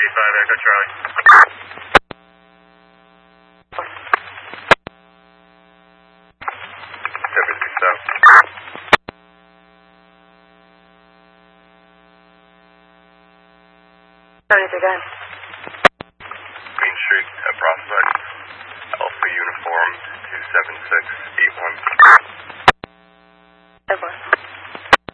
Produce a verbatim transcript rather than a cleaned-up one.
eighty-five, Echo Charlie. seventy-six South. seventy-six again. Green Street at Prospect. Alpha Uniform two seven six eight one.